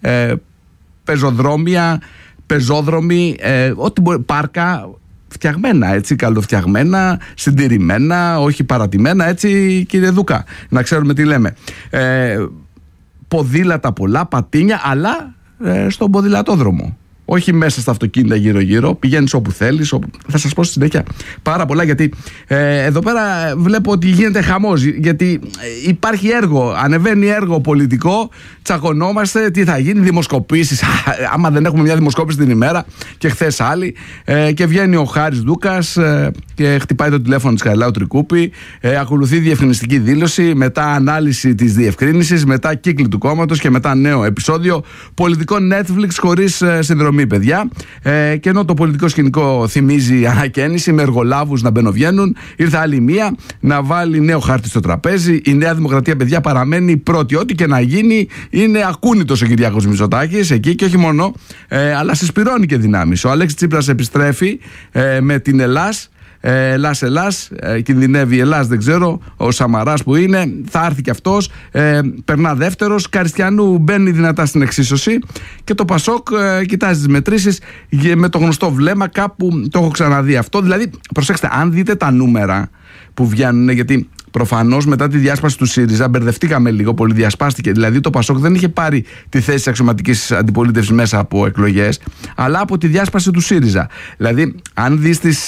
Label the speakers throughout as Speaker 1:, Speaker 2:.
Speaker 1: πεζοδρόμια, πεζόδρομοι, ό,τι μπορεί, πάρκα φτιαγμένα, έτσι, καλοφτιαγμένα, συντηρημένα, όχι παρατημένα, έτσι, κύριε Δούκα, να ξέρουμε τι λέμε. Ποδήλατα πολλά, πατίνια, αλλά στον ποδηλατόδρομο. Όχι μέσα στα αυτοκίνητα γύρω-γύρω, πηγαίνεις όπου θέλεις. Θα σας πω στη συνέχεια πάρα πολλά, γιατί εδώ πέρα βλέπω ότι γίνεται χαμός. Γιατί υπάρχει έργο, ανεβαίνει έργο πολιτικό, τσακωνόμαστε, τι θα γίνει, δημοσκοπήσεις. Άμα δεν έχουμε μια δημοσκόπηση την ημέρα και χθες άλλη, και βγαίνει ο Χάρης Δούκας και χτυπάει το τηλέφωνο της Χαριλάου Τρικούπη, ακολουθεί διευκρινιστική δήλωση, μετά ανάλυση της διευκρίνησης, μετά κύκλη του κόμματος και μετά νέο επεισόδιο πολιτικό Netflix χωρίς συνδρομή, παιδιά. Και ενώ το πολιτικό σκηνικό θυμίζει ανακαίνιση με εργολάβους να μπαινοβγαίνουν, ήρθε άλλη μία να βάλει νέο χάρτη στο τραπέζι. Η Νέα Δημοκρατία, παιδιά, παραμένει πρώτη. Ό,τι και να γίνει είναι ακούνητος ο Κυριάκος Μητσοτάκης εκεί, και όχι μόνο, αλλά συσπυρώνει και δυνάμεις. Ο Αλέξης Τσίπρας επιστρέφει με την Ελλάς. Ελλάς, κινδυνεύει η Ελλάς, δεν ξέρω, ο Σαμαράς που είναι, θα έρθει και αυτός, περνά δεύτερος. Καριστιανού μπαίνει δυνατά στην εξίσωση και το Πασόκ κοιτάζει τις μετρήσεις με το γνωστό βλέμμα, κάπου το έχω ξαναδεί αυτό. Δηλαδή, προσέξτε, αν δείτε τα νούμερα που βγαίνουν, γιατί προφανώς μετά τη διάσπαση του ΣΥΡΙΖΑ μπερδευτήκαμε λίγο, πολύ διασπάστηκε. Δηλαδή το Πασόκ δεν είχε πάρει τη θέση της αξιωματικής αντιπολίτευσης μέσα από εκλογές, αλλά από τη διάσπαση του ΣΥΡΙΖΑ. Δηλαδή, αν δεις τις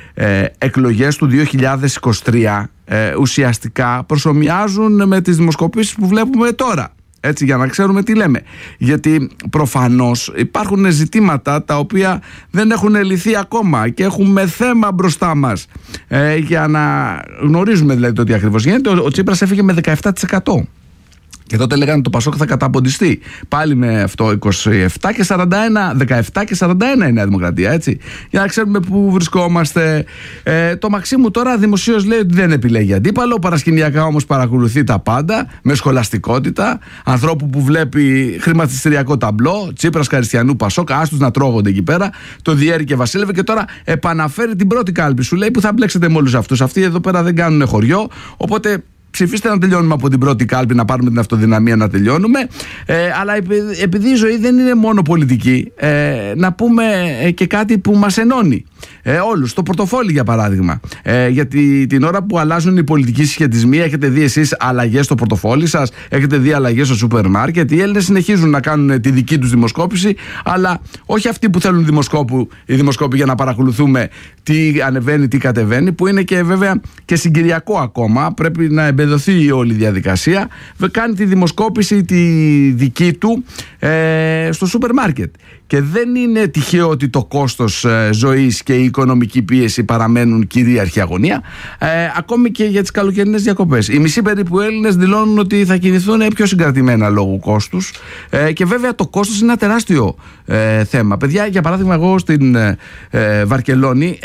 Speaker 1: εκλογές του 2023, ουσιαστικά προσομοιάζουν με τις δημοσκοπήσεις που βλέπουμε τώρα. Έτσι, για να ξέρουμε τι λέμε. Γιατί προφανώς υπάρχουν ζητήματα τα οποία δεν έχουν λυθεί ακόμα και έχουμε θέμα μπροστά μας, για να γνωρίζουμε δηλαδή το τι ακριβώς γίνεται. Ο Τσίπρας έφυγε με 17%. Και τότε λέγανε το Πασόκ θα καταποντιστεί. Πάλι με αυτό 27 και 41, 17 και 41 η Νέα Δημοκρατία, έτσι. Για να ξέρουμε πού βρισκόμαστε. Το Μαξίμου τώρα δημοσίως λέει ότι δεν επιλέγει αντίπαλο. Παρασκηνιακά όμως παρακολουθεί τα πάντα με σχολαστικότητα. Ανθρώπου που βλέπει χρηματιστηριακό ταμπλό, Τσίπρας, Καριστιανού, Πασόκ, άστους να τρώγονται εκεί πέρα. Το Διέρη και Βασίλευε, και τώρα επαναφέρει την πρώτη κάλπη. Σου λέει που θα μπλέξετε με όλους αυτούς. Αυτοί εδώ πέρα δεν κάνουν χωριό. Οπότε ψηφίστε να τελειώνουμε από την πρώτη κάλπη, να πάρουμε την αυτοδυναμία να τελειώνουμε. Αλλά επειδή η ζωή δεν είναι μόνο πολιτική, να πούμε και κάτι που μας ενώνει όλους. Το πορτοφόλι, για παράδειγμα. Γιατί την ώρα που αλλάζουν οι πολιτικοί συσχετισμοί, έχετε δει εσείς αλλαγές στο πορτοφόλι σας, έχετε δει αλλαγές στο σούπερ μάρκετ. Οι Έλληνες συνεχίζουν να κάνουν τη δική τους δημοσκόπηση, αλλά όχι αυτοί που θέλουν οι δημοσκόποι για να παρακολουθούμε τι ανεβαίνει, τι κατεβαίνει, που είναι και βέβαια και συγκυριακό ακόμα. Πρέπει να εμπεδοθεί η όλη διαδικασία. Κάνει τη δημοσκόπηση τη δική του στο σούπερ μάρκετ. Και δεν είναι τυχαίο ότι το κόστος ζωής και η οικονομική πίεση παραμένουν κυρίαρχη αγωνία, ακόμη και για τις καλοκαιρινές διακοπές. Οι μισοί περίπου Έλληνες δηλώνουν ότι θα κινηθούν πιο συγκρατημένα λόγω κόστους, και βέβαια το κόστος είναι ένα τεράστιο θέμα. Παιδιά, για παράδειγμα, εγώ στην Βαρκελόνη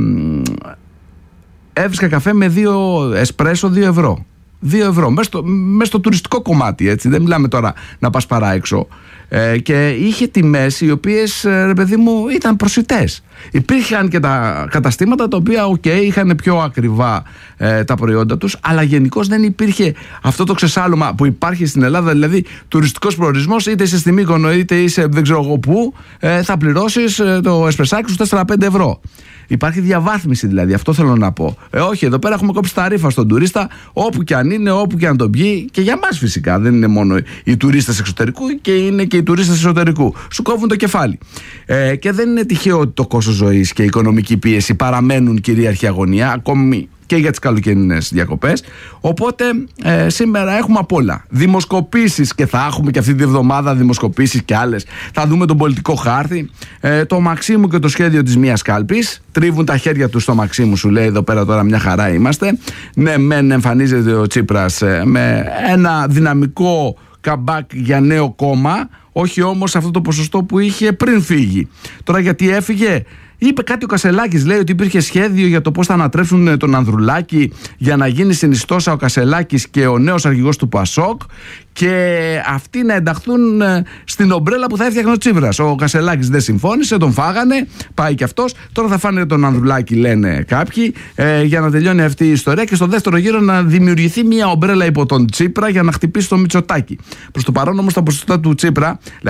Speaker 1: έβρισκα καφέ με 2 εσπρέσο 2 ευρώ. 2 ευρώ, μέσα στο τουριστικό κομμάτι, έτσι. Δεν μιλάμε τώρα να πας παρά έξω. Και είχε τιμές οι οποίες, ρε παιδί μου, ήταν προσιτές. Υπήρχαν και τα καταστήματα τα οποία είχαν πιο ακριβά τα προϊόντα τους, αλλά γενικώς δεν υπήρχε αυτό το ξεσάλωμα που υπάρχει στην Ελλάδα. Δηλαδή, τουριστικός προορισμός, είτε είσαι στη Μύκονο είτε είσαι δεν ξέρω εγώ πού, θα πληρώσεις το εσπρεσάκι σου 4-5 ευρώ. Υπάρχει διαβάθμιση, δηλαδή, αυτό θέλω να πω. Όχι, εδώ πέρα έχουμε κόψει τα ρήφα στον τουρίστα, όπου και αν είναι, όπου και αν τον πιει, και για μας φυσικά. Δεν είναι μόνο οι τουρίστες εξωτερικού, και είναι και οι τουρίστες εσωτερικού. Σου κόβουν το κεφάλι. Και δεν είναι τυχαίο ότι το κόστος ζωής και η οικονομική πίεση παραμένουν κυρίαρχη αγωνία, ακόμη και για τις καλοκαιρινές διακοπές. Οπότε σήμερα έχουμε απ' όλα. Δημοσκοπήσεις, και θα έχουμε και αυτή τη βδομάδα δημοσκοπήσεις και άλλες. Θα δούμε τον πολιτικό χάρτη, το Μαξίμου και το σχέδιο της μίας κάλπης. Τρίβουν τα χέρια τους στο Μαξίμου, σου λέει εδώ πέρα τώρα μια χαρά είμαστε. Ναι, μεν εμφανίζεται ο Τσίπρας με ένα δυναμικό καμπάκ για νέο κόμμα, όχι όμως αυτό το ποσοστό που είχε πριν φύγει. Τώρα γιατί έφυγε? Είπε κάτι ο Κασελάκης, λέει ότι υπήρχε σχέδιο για το πώς θα ανατρέψουν τον Ανδρουλάκη για να γίνει συνιστόσα ο Κασελάκης και ο νέος αρχηγός του Πασόκ, και αυτοί να ενταχθούν στην ομπρέλα που θα έφτιαχνε ο Τσίπρας. Ο Κασελάκης δεν συμφώνησε, τον φάγανε, πάει και αυτός. Τώρα θα φάνε τον Ανδρουλάκη, λένε κάποιοι, για να τελειώνει αυτή η ιστορία, και στο δεύτερο γύρο να δημιουργηθεί μια ομπρέλα υπό τον Τσίπρα για να χτυπήσει το Μητσοτάκη. Προς το παρόν όμως τα ποσοστά του Τσίπρα,